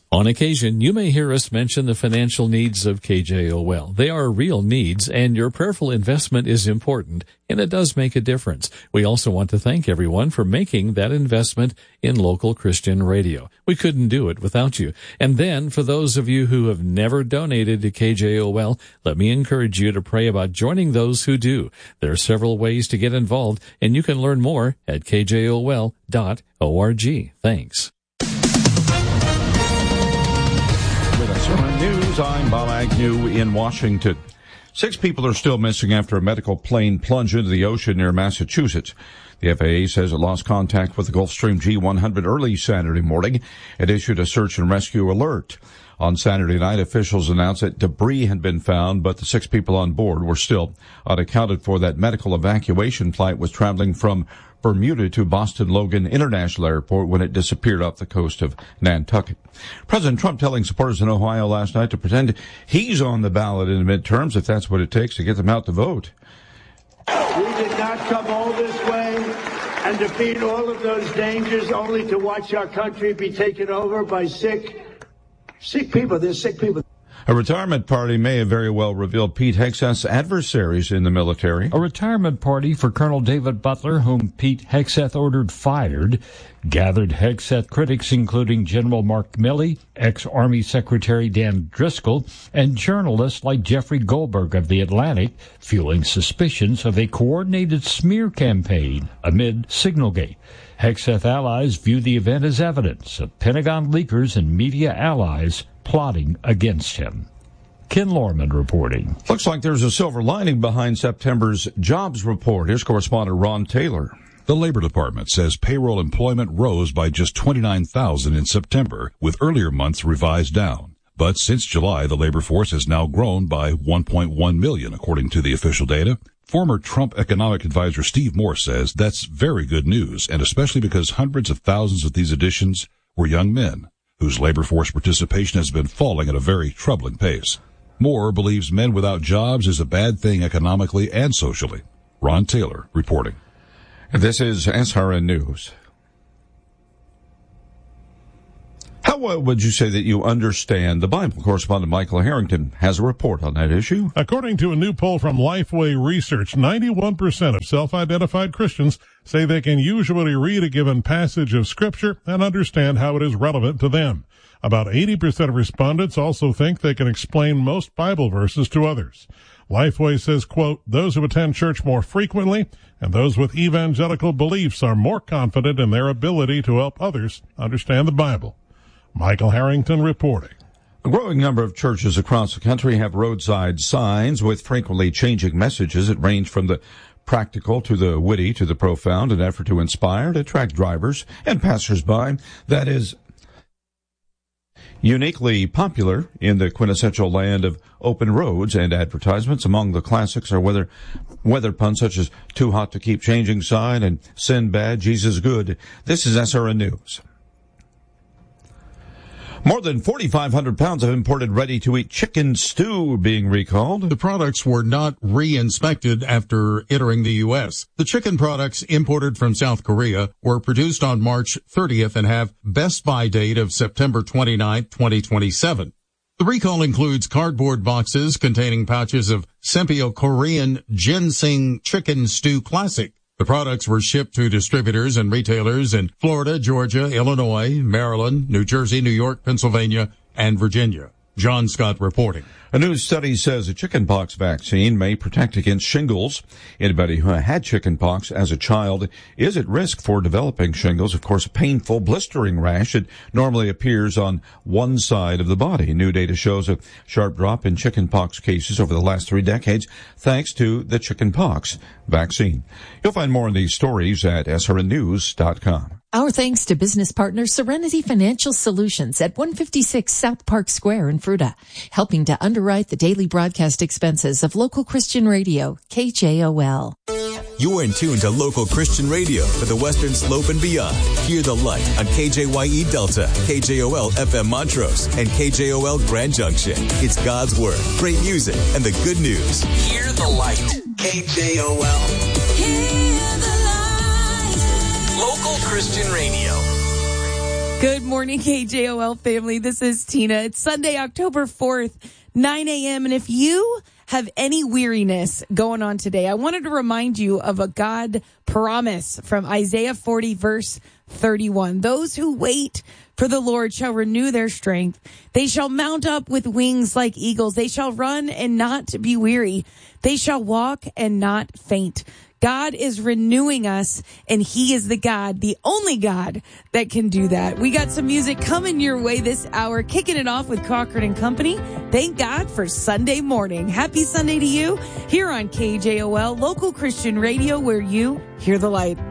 On occasion, you may hear us mention the financial needs of KJOL. They are real needs, and your prayerful investment is important, and it does make a difference. We also want to thank everyone for making that investment in local Christian radio. We couldn't do it without you. And then, for those of you who have never donated to KJOL, let me encourage you to pray about joining those who do. There are several ways to get involved, and you can learn more at kjol.org. Thanks. News, I'm Bob Agnew in Washington. 6 people are still missing after a medical plane plunged into the ocean near Massachusetts. The FAA says it lost contact with the Gulfstream G100 early Saturday morning. It issued a search and rescue alert. On Saturday night, officials announced that debris had been found, but the 6 people on board were still unaccounted for. That medical evacuation flight was traveling from Bermuda to Boston Logan International Airport when it disappeared off the coast of Nantucket. President Trump telling supporters in Ohio last night to pretend he's on the ballot in the midterms if that's what it takes to get them out to vote. We did not come all this way and defeat all of those dangers only to watch our country be taken over by sick people. There's sick people. A retirement party may have very well revealed Pete Hegseth's adversaries in the military. A retirement party for Colonel David Butler, whom Pete Hegseth ordered fired, gathered Hegseth critics including General Mark Milley, ex-Army Secretary Dan Driscoll, and journalists like Jeffrey Goldberg of The Atlantic, fueling suspicions of a coordinated smear campaign amid Signalgate. Hegseth allies view the event as evidence of Pentagon leakers and media allies plotting against him. Ken Lorman reporting. Looks like there's a silver lining behind September's jobs report. Here's correspondent Ron Taylor. The Labor Department says payroll employment rose by just 29,000 in September, with earlier months revised down. But since July, the labor force has now grown by 1.1 million, according to the official data. Former Trump economic advisor Steve Moore says that's very good news, and especially because hundreds of thousands of these additions were young men, whose labor force participation has been falling at a very troubling pace. Moore believes men without jobs is a bad thing economically and socially. Ron Taylor reporting. This is SRN News. How well would you say that you understand the Bible? Correspondent Michael Harrington has a report on that issue. According to a new poll from Lifeway Research, 91% of self-identified Christians say they can usually read a given passage of Scripture and understand how it is relevant to them. About 80% of respondents also think they can explain most Bible verses to others. Lifeway says, quote, those who attend church more frequently and those with evangelical beliefs are more confident in their ability to help others understand the Bible. Michael Harrington reporting. A growing number of churches across the country have roadside signs with frequently changing messages that range from the practical to the witty to the profound, an effort to inspire, to attract drivers and passersby. That is uniquely popular in the quintessential land of open roads and advertisements. Among the classics are weather puns such as too hot to keep changing sign and sin bad, Jesus good. This is SRN News. More than 4,500 pounds of imported ready-to-eat chicken stew being recalled. The products were not re-inspected after entering the U.S. The chicken products imported from South Korea were produced on March 30th and have best buy date of September 29, 2027. The recall includes cardboard boxes containing pouches of Sempio Korean ginseng chicken stew classic. The products were shipped to distributors and retailers in Florida, Georgia, Illinois, Maryland, New Jersey, New York, Pennsylvania, and Virginia. John Scott reporting. A new study says a chickenpox vaccine may protect against shingles. Anybody who had chickenpox as a child is at risk for developing shingles. Of course, a painful, blistering rash that normally appears on one side of the body. New data shows a sharp drop in chickenpox cases over the last 3 decades, thanks to the chickenpox vaccine. You'll find more on these stories at srnnews.com. Our thanks to business partner Serenity Financial Solutions at 156 South Park Square in Fruita, helping to underwrite the daily broadcast expenses of local Christian radio, KJOL. You're in tune to local Christian radio for the Western Slope and beyond. Hear the light on KJYE Delta, KJOL FM Montrose, and KJOL Grand Junction. It's God's Word, great music, and the good news. Hear the light. KJOL. Hear the light. Local Christian radio. Good morning, KJOL family. This is Tina. It's Sunday, October 4th, 9 a.m. And if you have any weariness going on today, I wanted to remind you of a God promise from Isaiah 40, verse 31. Those who wait for the Lord shall renew their strength. They shall mount up with wings like eagles. They shall run and not be weary. They shall walk and not faint. God is renewing us, and He is the God, the only God that can do that. We got some music coming your way this hour, kicking it off with Cochran & Company. Thank God for Sunday morning. Happy Sunday to you here on KJOL, local Christian radio, where you hear the light.